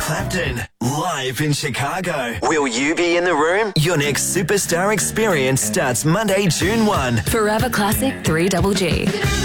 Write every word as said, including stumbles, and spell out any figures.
Clapton, live in Chicago. Will you be in the room? Your next superstar experience starts Monday, June first. Forever Classic three Double G.